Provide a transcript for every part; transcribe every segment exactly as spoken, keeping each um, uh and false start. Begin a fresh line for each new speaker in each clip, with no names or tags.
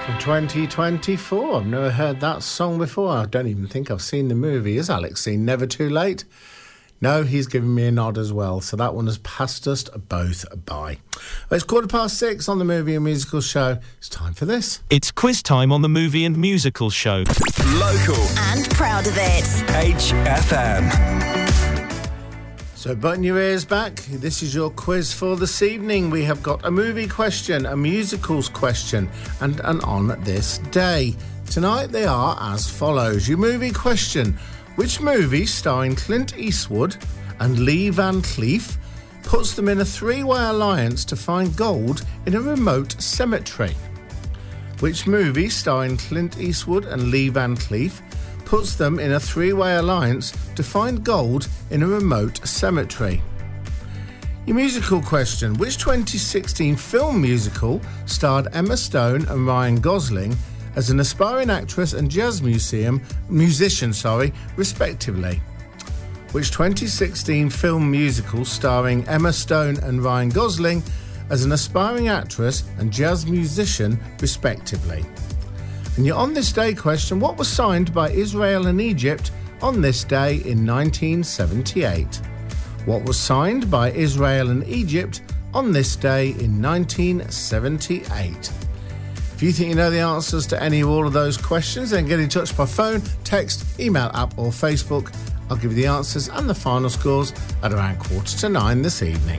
From twenty twenty-four. I've never heard that song before. I don't even think I've seen the movie. Has Alex seen Never Too Late? No, he's giving me a nod as well. So that one has passed us both by. Well, it's quarter past six on the Movie and Musical Show. It's time for this.
It's quiz time on the Movie and Musical Show.
Local.
And proud of it.
H F M.
So button your ears back. This is your quiz for this evening. We have got a movie question, a musicals question, and an on this day. Tonight they are as follows. Your movie question. Which movie starring Clint Eastwood and Lee Van Cleef puts them in a three-way alliance to find gold in a remote cemetery? Which movie starring Clint Eastwood and Lee Van Cleef puts them in a three-way alliance to find gold in a remote cemetery? Your musical question. Which twenty sixteen film musical starred Emma Stone and Ryan Gosling as an aspiring actress and jazz museum musician, sorry, respectively? Which twenty sixteen film musical starring Emma Stone and Ryan Gosling as an aspiring actress and jazz musician, respectively? And your on this day question, what was signed by Israel and Egypt on this day in nineteen seventy-eight? What was signed by Israel and Egypt on this day in nineteen seventy-eight? If you think you know the answers to any or all of those questions, then get in touch by phone, text, email, app or Facebook. I'll give you the answers and the final scores at around quarter to nine this evening.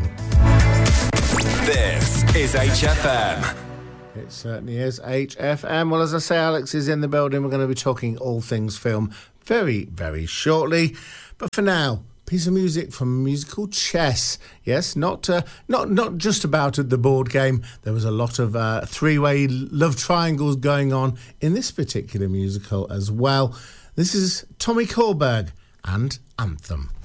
This is H F M.
It certainly is H F M. Well, as I say, Alex is in the building. We're going to be talking all things film very, very shortly. But for now, piece of music from musical Chess. Yes, not uh, not not just about the board game. There was a lot of uh, three-way love triangles going on in this particular musical as well. This is Tommy Korberg and Anthem.